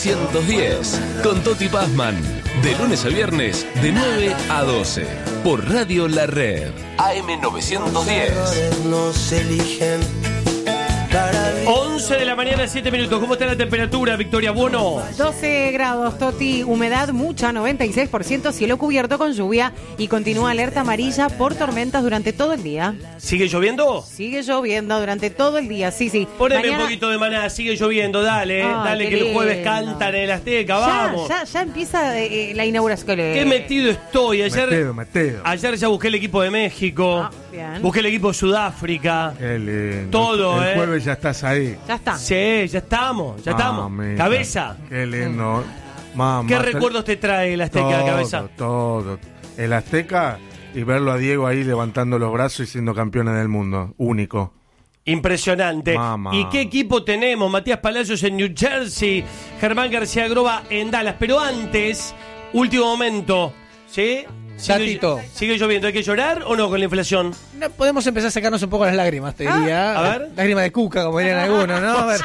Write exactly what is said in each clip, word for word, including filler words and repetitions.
novecientos diez con Toti Pazman, de lunes a viernes de nueve a doce por Radio La Red A M novecientos diez. Nos eligen. once de la mañana, siete minutos. ¿Cómo está la temperatura, Victoria Buono? doce grados, Toti. Humedad mucha, noventa y seis por ciento. Cielo cubierto con lluvia. Y continúa alerta amarilla por tormentas durante todo el día. ¿Sigue lloviendo? Sigue lloviendo durante todo el día, sí, sí. Poneme Mañana... un poquito de maná. Sigue lloviendo, dale. Ay, dale, que lindo. el jueves cantan en el Azteca. Ya, Vamos. ya, ya empieza eh, la inauguración. Qué metido estoy. Ayer, Meteo, meteo. ayer ya busqué el equipo de México. Ah, bien. Busqué el equipo de Sudáfrica. Qué lindo. Todo, el ¿eh? El jueves ya estás ahí. Ya está. Sí, ya estamos. Ya estamos. Mamita, Cabeza. Qué lindo. Mamá, ¿Qué te- recuerdos te trae el Azteca, todo, Cabeza? Todo. El Azteca y verlo a Diego ahí levantando los brazos y siendo campeones del mundo. Único. Impresionante. Mamá. ¿Y qué equipo tenemos? Matías Palacios en New Jersey, Germán García Groba en Dallas. Pero antes, último momento, ¿sí? Sigue, Tatito. ¿Sigue lloviendo? ¿Hay que llorar o no con la inflación? No, podemos empezar a sacarnos un poco las lágrimas, te Ah, diría. a ver. Lágrimas de cuca, como dirían algunos, ¿no? A ver.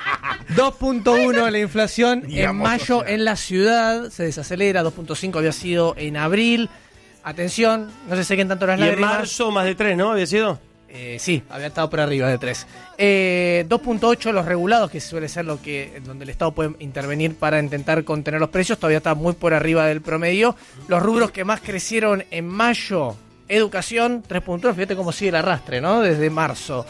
dos punto uno la inflación Digamos, en mayo o sea. en la ciudad. Se desacelera. dos punto cinco había sido en abril. Atención, no se sequen tanto las Y en lágrimas. marzo más de tres, ¿no? ¿Había sido? Eh, sí, había estado por arriba de tres. Eh, dos punto ocho los regulados, que suele ser lo que donde el Estado puede intervenir para intentar contener los precios, todavía está muy por arriba del promedio. Los rubros que más crecieron en mayo, educación, tres punto uno, fíjate cómo sigue el arrastre, ¿no? Desde marzo.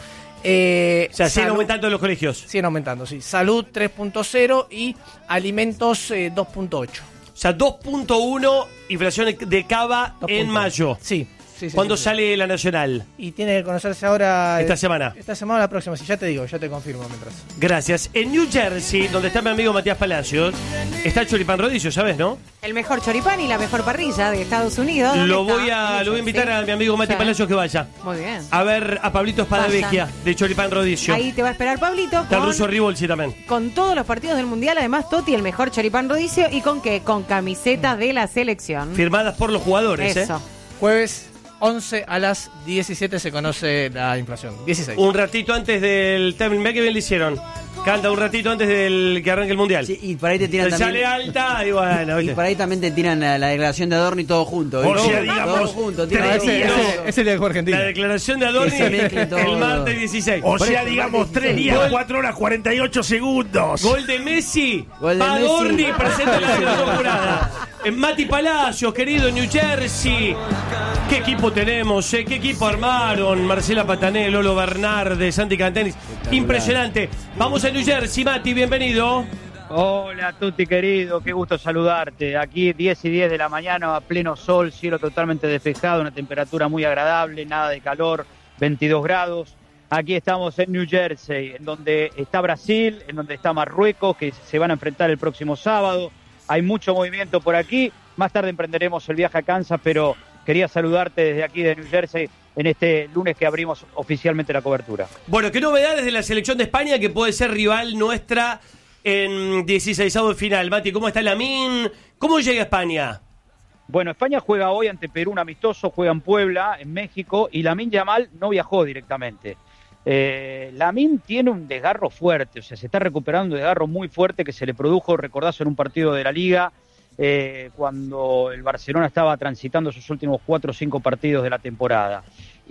Eh, O sea, siguen salud- aumentando los colegios. Siguen aumentando, sí. Salud tres punto cero y alimentos eh, dos punto ocho. O sea, dos punto uno inflación de cava en mayo. Sí. Sí, sí, ¿Cuándo sí, sí. sale la nacional? Y tiene que conocerse ahora... Esta eh, semana. Esta semana o la próxima, sí, ya te digo, ya te confirmo mientras. Gracias. En New Jersey, donde está mi amigo Matías Palacios, está el choripán rodicio, ¿sabes, no? El mejor choripán y la mejor parrilla de Estados Unidos. Lo ¿Dónde voy está? a, lo voy a invitar a mi amigo Mati Sí. Palacios que vaya. Muy bien. A ver a Pablito Espadavecchia de Choripán Rodicio. Ahí te va a esperar Pablito. Está el con- ruso Ribolsi también. Con todos los partidos del Mundial, además, Toti, el mejor choripán rodicio. ¿Y con qué? Con camiseta de la selección. Firmadas por los jugadores, Eso. ¿eh? Jueves once a las diecisiete se conoce la inflación. dieciséis. Un ratito antes del timing. Ve que bien le hicieron. Canta un ratito antes del que arranque el Mundial. Sí, y por ahí te tiran Te sale también. alta y bueno, Y ¿viste? por ahí también te tiran la, la declaración de Adorni todo junto. O ¿viste? sea, Todo digamos, junto. tres tiran ese, todo. días. ese- ese es el de Argentina. La declaración de Adorni Que se mezcle todo. el martes dieciséis. O Por sea, eso, digamos, Martín, tres sí. días, Gol- cuatro horas, cuarenta y ocho segundos. Gol de Messi. Gol de Adorni Messi. presenta la selección jurada. En Mati Palacios, querido New Jersey. ¿Qué equipo tenemos? Eh? ¿Qué equipo armaron? Marcela Patané, Lolo Bernardes, Santi Cantenis. Impresionante. Vamos a New Jersey, Mati, bienvenido. Hola Tuti querido, qué gusto saludarte. Aquí diez y diez de la mañana, a pleno sol, cielo totalmente despejado, una temperatura muy agradable, nada de calor, veintidós grados. Aquí estamos en New Jersey, en donde está Brasil, en donde está Marruecos, que se van a enfrentar el próximo sábado. Hay mucho movimiento por aquí. Más tarde emprenderemos el viaje a Kansas, pero quería saludarte desde aquí de New Jersey en este lunes que abrimos oficialmente la cobertura. Bueno, ¿qué novedades de la selección de España que puede ser rival nuestra en dieciseisavo de final? Mati, ¿cómo está Lamine? ¿Cómo llega a España? Bueno, España juega hoy ante Perú un amistoso, juega en Puebla, en México, y Lamine Yamal no viajó directamente. Eh, Lamine tiene un desgarro fuerte, o sea, se está recuperando un desgarro muy fuerte que se le produjo, recordás, en un partido de la Liga, eh, cuando el Barcelona estaba transitando sus últimos cuatro o cinco partidos de la temporada.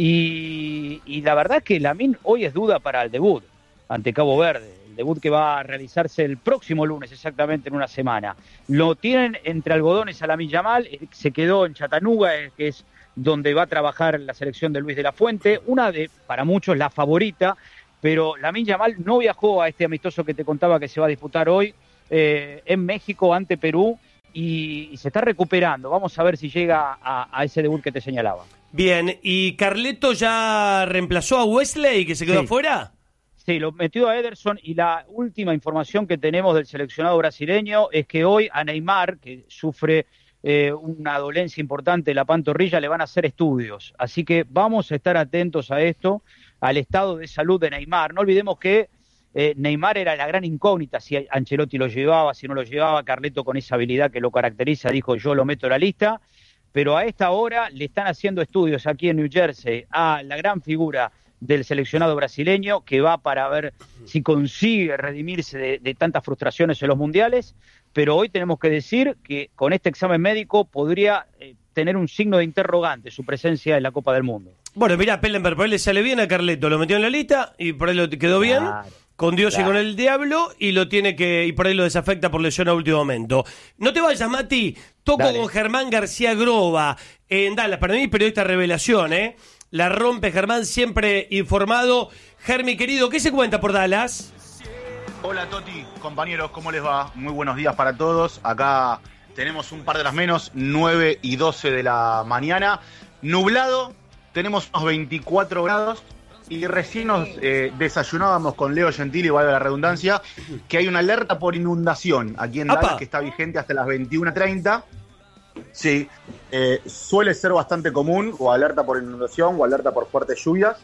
Y, y la verdad es que Lamine hoy es duda para el debut ante Cabo Verde. El debut que va a realizarse el próximo lunes, exactamente en una semana. Lo tienen entre algodones a Lamine Yamal, se quedó en Chattanooga, eh, que es donde va a trabajar la selección de Luis de la Fuente, una de, para muchos, la favorita, pero Lamine Yamal no viajó a este amistoso que te contaba que se va a disputar hoy eh, en México ante Perú y, y se está recuperando. Vamos a ver si llega a, a ese debut que te señalaba. Bien, ¿y Carleto ya reemplazó a Wesley, que se quedó Sí. afuera? Sí, lo metió a Ederson y la última información que tenemos del seleccionado brasileño es que hoy a Neymar, que sufre eh, una dolencia importante de la pantorrilla, le van a hacer estudios. Así que vamos a estar atentos a esto, al estado de salud de Neymar. No olvidemos que eh, Neymar era la gran incógnita, si Ancelotti lo llevaba, si no lo llevaba. Carleto, con esa habilidad que lo caracteriza, dijo: yo lo meto en la lista. Pero a esta hora le están haciendo estudios aquí en New Jersey a la gran figura del seleccionado brasileño, que va para ver si consigue redimirse de, de tantas frustraciones en los mundiales, pero hoy tenemos que decir que con este examen médico podría eh, tener un signo de interrogante su presencia en la Copa del Mundo. Bueno, mirá, Pellenberg, por ahí le sale bien a Carleto, lo metió en la lista y por ahí lo quedó bien, Claro, con Dios claro. y con el diablo, y lo tiene que, y por ahí lo desafecta por lesión a último momento. No te vayas, Mati, toco Dale. con Germán García Groba en Dallas, para mí periodista revelación, ¿eh? La rompe Germán, siempre informado. Germi, querido, ¿qué se cuenta por Dallas? Hola Toti, compañeros, ¿cómo les va? Muy buenos días para todos. Acá tenemos un par de horas menos, nueve y doce de la mañana. Nublado, tenemos unos veinticuatro grados y recién nos eh, desayunábamos con Leo Gentili, valga la redundancia, que hay una alerta por inundación aquí en Dallas ¡Apa! que está vigente hasta las veintiuna treinta. Sí, eh, suele ser bastante común, o alerta por inundación o alerta por fuertes lluvias.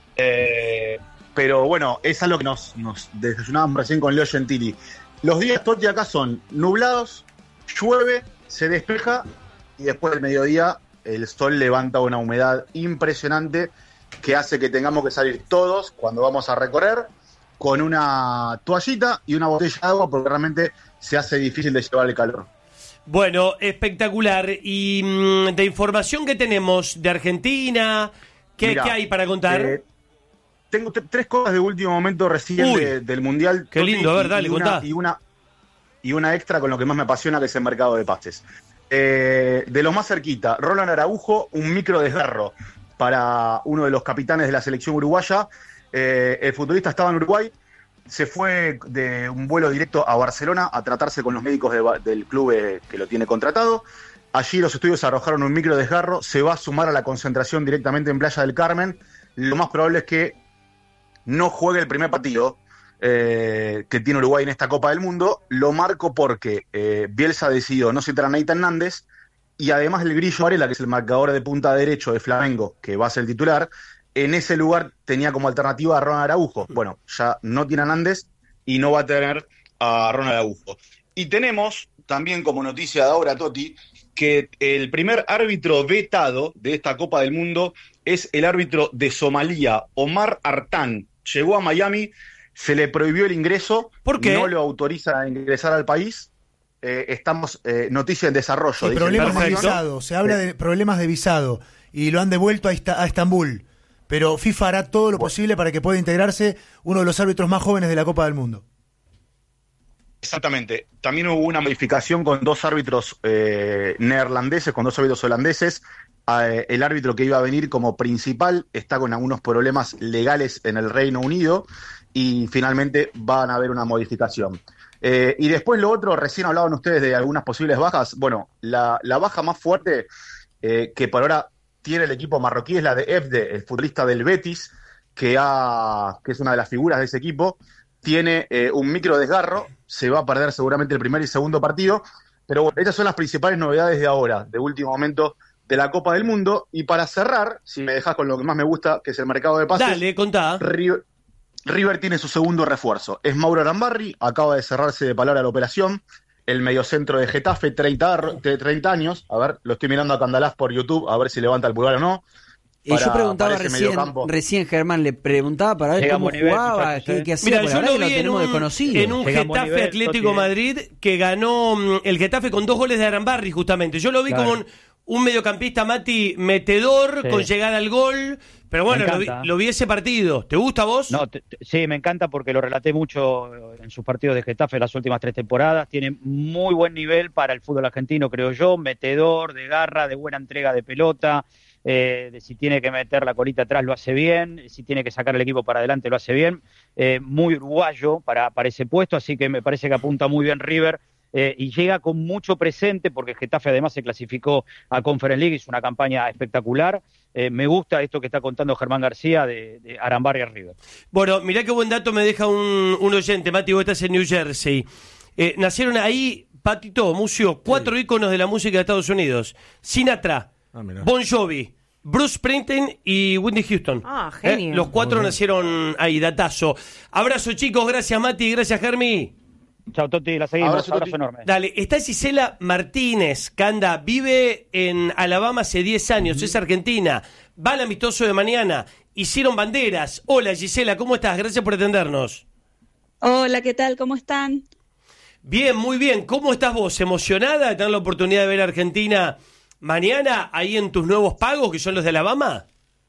Eh, pero bueno, es algo que nos, nos desayunábamos recién con Leo Gentili. Los días Toti acá son nublados, llueve, se despeja y después del mediodía el sol levanta una humedad impresionante que hace que tengamos que salir todos cuando vamos a recorrer con una toallita y una botella de agua porque realmente se hace difícil de llevar el calor. Bueno, espectacular. Y mm, de información que tenemos de Argentina, ¿qué, Mirá, ¿qué hay para contar? Eh, tengo t- tres cosas de último momento recién Uy, de, del Mundial. qué Toti, lindo, a ver, y- dale, y una, contá. y una Y una extra con lo que más me apasiona, que es el mercado de pases. Eh, de lo más cerquita, Roland Araujo, un micro desgarro para uno de los capitanes de la selección uruguaya. Eh, el futbolista estaba en Uruguay, se fue de un vuelo directo a Barcelona a tratarse con los médicos de, del club eh, que lo tiene contratado. Allí los estudios arrojaron un micro desgarro, se va a sumar a la concentración directamente en Playa del Carmen. Lo más probable es que no juegue el primer partido eh, que tiene Uruguay en esta Copa del Mundo. Lo marco porque eh, Bielsa decidió no citar a Nathan Nández, y además el Grillo Varela, que es el marcador de punta derecho de Flamengo, que va a ser el titular, en ese lugar tenía como alternativa a Ronald Araujo. Bueno, ya no tiene a Nández y no va a tener a Ronald Araujo. Y tenemos también como noticia de ahora, Toti, que el primer árbitro vetado de esta Copa del Mundo es el árbitro de Somalia, Omar Artan. Llegó a Miami, se le prohibió el ingreso. ¿Por qué? No lo autoriza a ingresar al país. Eh, estamos, eh, noticia en desarrollo. Sí, dice problemas la de información. visado. Se habla de problemas de visado y lo han devuelto a, Ista- a Estambul. Pero FIFA hará todo lo posible para que pueda integrarse uno de los árbitros más jóvenes de la Copa del Mundo. Exactamente. También hubo una modificación con dos árbitros eh, neerlandeses, con dos árbitros holandeses. Eh, el árbitro que iba a venir como principal está con algunos problemas legales en el Reino Unido y finalmente van a haber una modificación. Eh, y después lo otro, recién hablaban ustedes de algunas posibles bajas. Bueno, la, la baja más fuerte eh, que por ahora tiene el equipo marroquí es la de Efde, el futbolista del Betis, que, ha, que es una de las figuras de ese equipo. Tiene eh, un micro desgarro, se va a perder seguramente el primer y segundo partido, pero bueno, estas son las principales novedades de ahora, de último momento, de la Copa del Mundo. Y para cerrar, si me dejas con lo que más me gusta, que es el mercado de pases. Dale, contá. River, River tiene su segundo refuerzo, es Mauro Arambarri, acaba de cerrarse de palabra la operación, el mediocentro de Getafe, treinta, treinta años, a ver, lo estoy mirando a Candalás por YouTube, a ver si levanta el pulgar o no. Y yo Para- preguntaba para ese recién, mediocampo. recién Germán le preguntaba para ver Llegamos cómo a nivel, jugaba, muchachos, qué, ¿eh? qué hacía, Mira, porque yo la lo verdad que vi en tenemos un, desconocido. en un Llegamos a Getafe nivel, Atlético Toti, ¿eh? Madrid que ganó mm, el Getafe con dos goles de Arambarri, justamente. Yo lo vi Claro. como un, un mediocampista, Mati, metedor, Sí. con llegada al gol. Pero bueno, Me lo vi, encanta. lo vi ese partido. ¿Te gusta a vos? No, te- te- sí, me encanta porque lo relaté mucho en sus partidos de Getafe las últimas tres temporadas. Tiene muy buen nivel para el fútbol argentino, creo yo. Metedor, de garra, de buena entrega de pelota. Eh, de si tiene que meter la colita atrás lo hace bien. Si tiene que sacar el equipo para adelante lo hace bien. Eh, muy uruguayo para, para ese puesto, así que me parece que apunta muy bien River. Eh, y llega con mucho presente porque Getafe además se clasificó a Conference League, hizo una campaña espectacular. Eh, me gusta esto que está contando Germán García de, de Arambarri a River. Bueno, mirá qué buen dato me deja un, un oyente. Mati, vos estás en New Jersey. Eh, nacieron ahí, Patito, Mucio, cuatro íconos de la música de Estados Unidos. Sinatra, Ah, mirá. Bon Jovi, Bruce Springsteen y Whitney Houston. Ah, genio. Eh, Los cuatro nacieron ahí, datazo. Abrazo, chicos. Gracias, Mati. Gracias, Germi. Chao, Toti, la seguimos. Abrazo, Abrazo, Toti. enorme. Dale, está Gisela Martínez, Canda, vive en Alabama hace diez años, es argentina, va al amistoso de mañana hicieron banderas. Hola Gisela, ¿cómo estás? Gracias por atendernos. Hola, ¿qué tal? ¿Cómo están? Bien, muy bien. ¿Cómo estás vos? ¿Emocionada de tener la oportunidad de ver a Argentina mañana ahí en tus nuevos pagos, que son los de Alabama?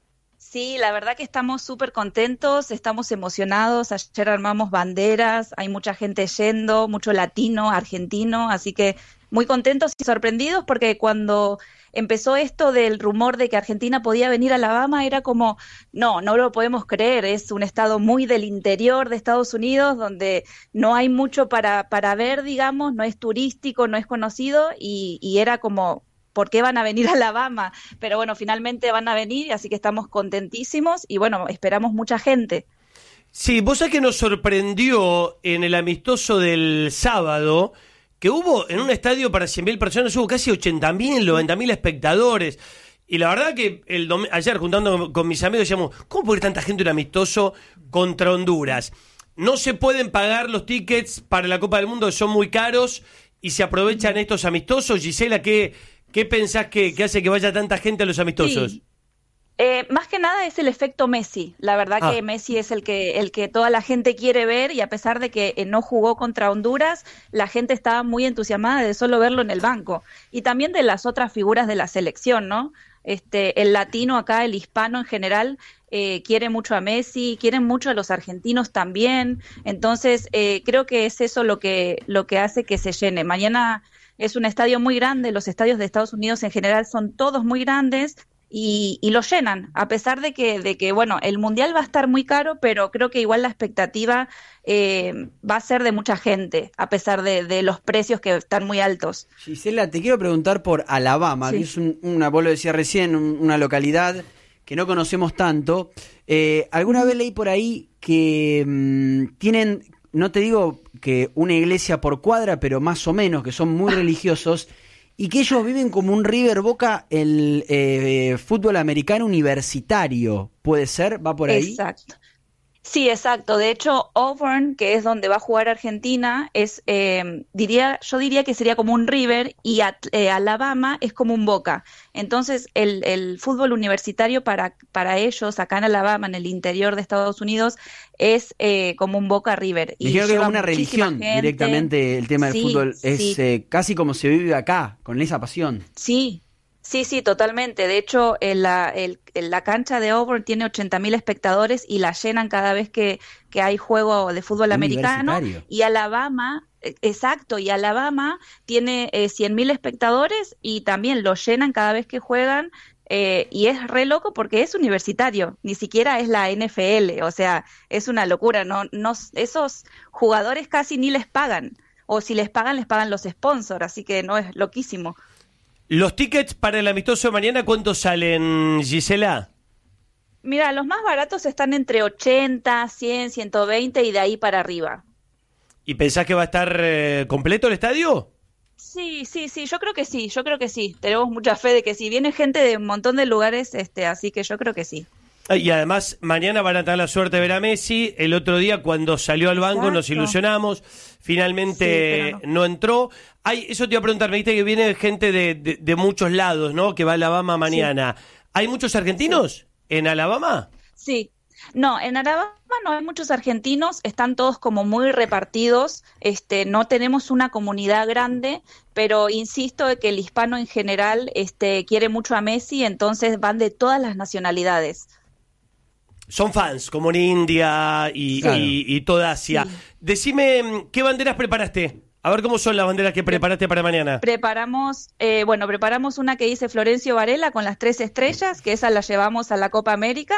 Sí, la verdad que estamos súper contentos, estamos emocionados. Ayer armamos banderas, hay mucha gente yendo, mucho latino, argentino, así que muy contentos y sorprendidos porque cuando empezó esto del rumor de que Argentina podía venir a Alabama era como, no, no lo podemos creer, es un estado muy del interior de Estados Unidos donde no hay mucho para, para ver, digamos, no es turístico, no es conocido y, y era como, ¿por qué van a venir a Alabama? Pero bueno, finalmente van a venir, así que estamos contentísimos y bueno, esperamos mucha gente. Sí, vos sabés que nos sorprendió en el amistoso del sábado que hubo en un estadio para cien mil personas, hubo casi ochenta mil, noventa mil espectadores. Y la verdad que el dom- ayer, juntando con mis amigos, decíamos, ¿cómo puede ir tanta gente en un amistoso contra Honduras? No se pueden pagar los tickets para la Copa del Mundo, que son muy caros, y se aprovechan estos amistosos. Gisela, ¿qué, qué pensás que, que hace que vaya tanta gente a los amistosos? Sí. Eh, más que nada es el efecto Messi. La verdad Ah. que Messi es el que el que toda la gente quiere ver y a pesar de que eh, no jugó contra Honduras, la gente estaba muy entusiasmada de solo verlo en el banco y también de las otras figuras de la selección, ¿no? Este, el latino acá, el hispano en general, eh, quiere mucho a Messi, quieren mucho a los argentinos también. Entonces, eh, creo que es eso lo que lo que hace que se llene. Mañana es un estadio muy grande, los estadios de Estados Unidos en general son todos muy grandes. Y, y lo llenan, a pesar de que, de que, bueno, el Mundial va a estar muy caro, pero creo que igual la expectativa eh, va a ser de mucha gente, a pesar de, de los precios que están muy altos. Gisela, te quiero preguntar por Alabama, Sí. que es un, una, vos lo decías recién, un- una localidad que no conocemos tanto. Eh, alguna vez leí por ahí que mmm, tienen, no te digo que una iglesia por cuadra, pero más o menos, que son muy religiosos, y que ellos viven como un River Boca el eh, fútbol americano universitario. ¿Puede ser? ¿Va por ahí? Exacto. Sí, exacto. De hecho, Auburn, que es donde va a jugar Argentina, es eh, diría, yo diría que sería como un River y At- eh, Alabama es como un Boca. Entonces, el, el fútbol universitario para, para ellos, acá en Alabama, en el interior de Estados Unidos, es eh, como un Boca River. Me dijeron que es lleva como una muchísima religión gente. directamente el tema del Sí, fútbol. Es sí. eh, casi como se vive acá, con esa pasión. Sí, sí, sí, totalmente. De hecho, en la, el- en la cancha de Auburn tiene ochenta mil espectadores y la llenan cada vez que, que hay juego de fútbol americano. Universitario. Y Alabama, eh, exacto, y Alabama tiene eh, cien mil espectadores y también lo llenan cada vez que juegan. Eh, y es re loco porque es universitario, ni siquiera es la N F L, o sea, es una locura. No, no, esos jugadores casi ni les pagan, o si les pagan, les pagan los sponsors, así que no, es loquísimo. Los tickets para el amistoso de mañana, ¿cuántos salen, Gisela? Mira, los más baratos están entre ochenta, cien, ciento veinte y de ahí para arriba. ¿Y pensás que va a estar eh, completo el estadio? Sí, sí, sí, yo creo que sí, yo creo que sí. Tenemos mucha fe de que sí. Viene gente de un montón de lugares, este, así que yo creo que sí. Ah, Y además, mañana van a tener la suerte de ver a Messi. El otro día, cuando salió al banco, nos Exacto. ilusionamos. Finalmente Sí, pero no. entró. Ay, eso te iba a preguntar, me dijiste que viene gente de, de, de muchos lados, ¿no? Que va a Alabama mañana. ¿Hay muchos argentinos en Alabama? Sí. No, en Alabama no hay muchos argentinos, están todos como muy repartidos, este, no tenemos una comunidad grande, pero insisto de que el hispano en general este, quiere mucho a Messi, entonces van de todas las nacionalidades. Son fans, como en India y, Claro. y, y toda Asia. Sí. Decime, ¿qué banderas preparaste? A ver cómo son las banderas que preparaste para mañana. Preparamos, eh, bueno, preparamos una que dice Florencio Varela con las tres estrellas, que esa la llevamos a la Copa América.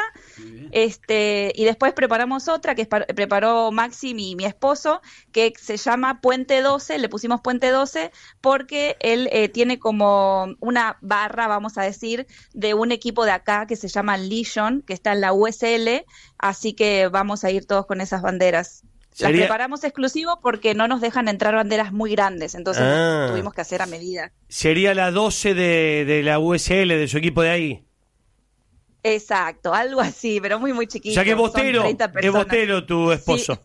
Este, y después preparamos otra que pa- preparó Maxi, mi, mi esposo, que se llama Puente doce, le pusimos Puente doce porque él eh, tiene como una barra, vamos a decir, de un equipo de acá que se llama Legion, que está en la U S L, así que vamos a ir todos con esas banderas. Las Sería- preparamos exclusivo porque no nos dejan entrar banderas muy grandes, entonces Ah. tuvimos que hacer a medida. Sería la doce de, de la U S L, de su equipo de ahí. Exacto, algo así, pero muy, muy chiquito. Ya que es son bostero, treinta es personas. bostero tu esposo.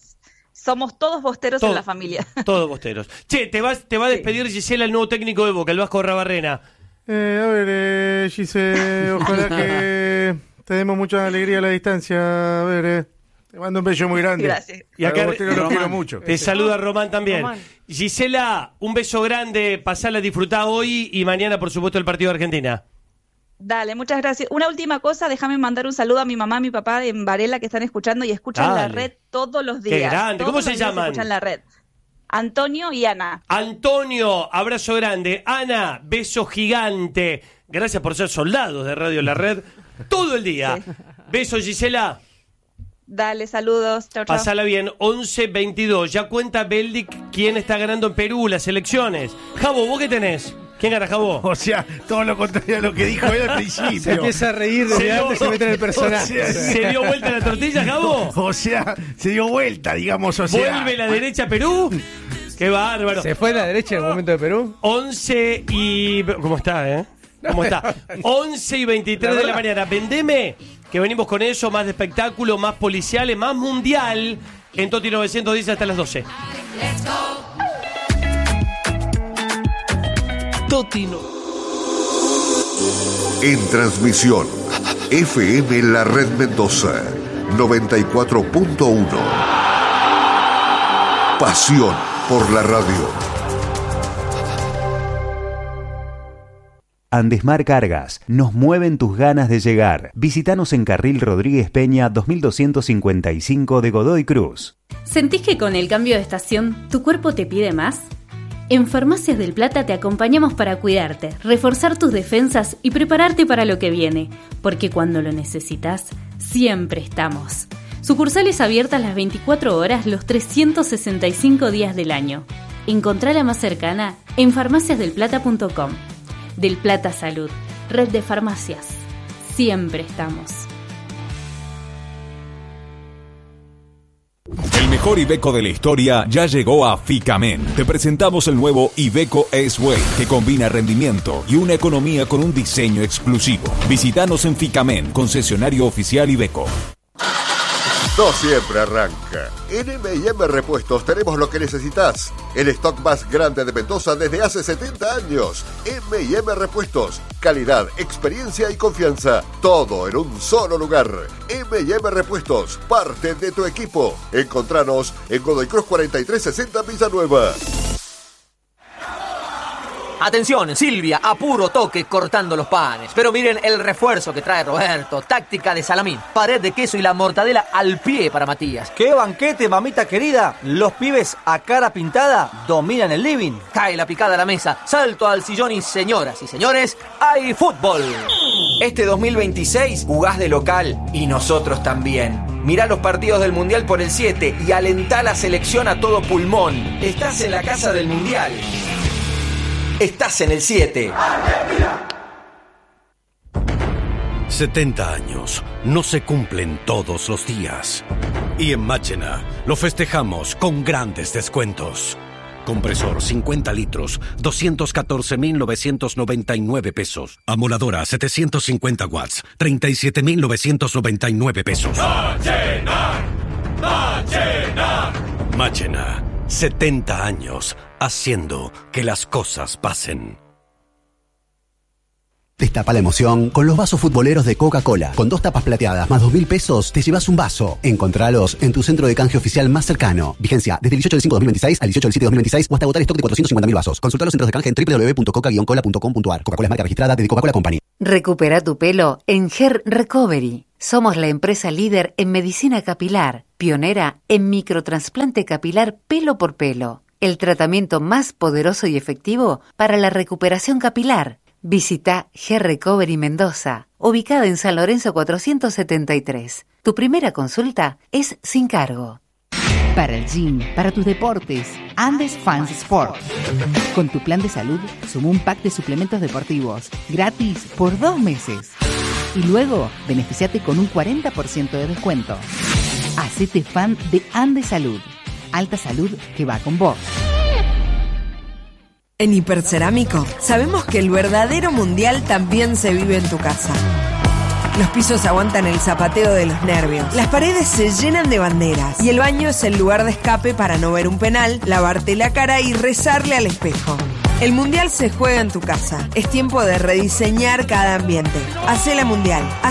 Somos todos bosteros Todo- en la familia. Todos bosteros. Che, te, vas, te va a despedir Gisela, el nuevo técnico de Boca, el Vasco Rabarrena. Eh, a ver, eh, Gise, ojalá que tenemos mucha alegría a la distancia. A ver, eh. Te mando un beso muy grande. Gracias. Y acá Agostino, lo quiero mucho. Te saluda Román también. Román. Gisela, un beso grande, pasala a disfrutar hoy y mañana, por supuesto, el partido de Argentina. Dale, muchas gracias. Una última cosa, déjame mandar un saludo a mi mamá, a mi papá en Varela que están escuchando y escuchan Dale. la red todos los días. Qué grande. Todos ¿Cómo se los días llaman? Escuchan la red. Antonio y Ana. Antonio, abrazo grande. Ana, beso gigante. Gracias por ser soldados de Radio La Red todo el día. Sí. Beso, Gisela. Dale, saludos. Chau, chau. Pasala bien. once veintidós. Ya cuenta Beldic quién está ganando en Perú las elecciones. Jabo, ¿vos qué tenés? ¿Quién gana, Jabo? O sea, todo lo contrario a lo que dijo él al principio. Se empieza a reír desde antes y se mete en el personaje. O sea, ¿Se dio vuelta la tortilla, Jabo? O sea, se dio vuelta, digamos, o sea. ¿Vuelve la derecha a Perú? Qué bárbaro. ¿Se fue a la derecha en el momento de Perú? once y... ¿Cómo está, eh? ¿Cómo está? once y veintitrés de la mañana. Vendeme, que venimos con eso, más de espectáculo, más policiales, más mundial, en Toti novecientos diez hasta las doce. Toti no... En transmisión, F M La Red Mendoza, noventa y cuatro punto uno. Pasión por la radio. Andesmar Cargas, nos mueven tus ganas de llegar. Visítanos en Carril Rodríguez Peña dos mil doscientos cincuenta y cinco de Godoy Cruz. ¿Sentís que con el cambio de estación tu cuerpo te pide más? En Farmacias del Plata te acompañamos para cuidarte, reforzar tus defensas y prepararte para lo que viene, porque cuando lo necesitas, siempre estamos. Sucursales abiertas las veinticuatro horas los trescientos sesenta y cinco días del año. Encontrá la más cercana en farmacias del plata punto com. Del Plata Salud, red de farmacias. Siempre estamos. El mejor Iveco de la historia ya llegó a Ficamen. Te presentamos el nuevo Iveco S-Way, que combina rendimiento y una economía con un diseño exclusivo. Visítanos en Ficamen, concesionario oficial Iveco. No siempre arranca. En M y M Repuestos tenemos lo que necesitas. El stock más grande de Mendoza desde hace setenta años. M y M Repuestos. Calidad, experiencia y confianza. Todo en un solo lugar. M y M Repuestos. Parte de tu equipo. Encontranos en Godoy Cruz cuarenta y tres sesenta Villanueva. Atención, Silvia, apuro toque cortando los panes. Pero miren el refuerzo que trae Roberto. Táctica de salamín, pared de queso y la mortadela al pie para Matías. ¡Qué banquete, mamita querida! Los pibes a cara pintada dominan el living. Cae la picada a la mesa, salto al sillón y señoras y señores, hay fútbol. Este dos mil veintiséis jugás de local y nosotros también. Mirá los partidos del Mundial por el siete y alentá la selección a todo pulmón. Estás en la casa del Mundial. Estás en el siete. setenta años no se cumplen todos los días. Y en Máchena lo festejamos con grandes descuentos. Compresor cincuenta litros, doscientos catorce mil novecientos noventa y nueve pesos. Amoladora setecientos cincuenta watts, treinta y siete mil novecientos noventa y nueve pesos. Máchena, Máchena. Máchena, setenta años haciendo que las cosas pasen. Destapa la emoción con los vasos futboleros de Coca-Cola. Con dos tapas plateadas más dos mil pesos, te llevas un vaso. Encontralos en tu centro de canje oficial más cercano. Vigencia desde el dieciocho del cinco de dos mil veintiséis al dieciocho del siete de dos mil veintiséis o hasta agotar stock de cuatrocientos cincuenta mil vasos. Consulta los centros de canje en doble u doble u doble u punto coca guion cola punto com punto a r. Coca-Cola es marca registrada de The Coca-Cola Company. Recupera tu pelo en Hair Recovery. Somos la empresa líder en medicina capilar, pionera en microtrasplante capilar pelo por pelo. El tratamiento más poderoso y efectivo para la recuperación capilar. Visita Hair Recovery Mendoza, ubicada en San Lorenzo cuatrocientos setenta y tres. Tu primera consulta es sin cargo. Para el gym, para tus deportes, Andes Fans Sport. Con tu plan de salud, suma un pack de suplementos deportivos, gratis por dos meses. Y luego, beneficiate con un cuarenta por ciento de descuento. Hacete fan de Andes Salud. Alta salud que va con vos. En Hipercerámico sabemos que el verdadero mundial también se vive en tu casa. Los pisos aguantan el zapateo de los nervios, las paredes se llenan de banderas y el baño es el lugar de escape para no ver un penal, lavarte la cara y rezarle al espejo. El mundial se juega en tu casa. Es tiempo de rediseñar cada ambiente. Hacé la mundial.